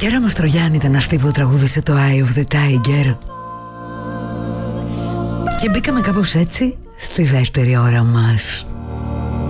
Κέρα Μαστρογιάννη ήταν αυτή που τραγούδισε το Eye of the Tiger. Και μπήκαμε κάπως έτσι στη δεύτερη ώρα μας.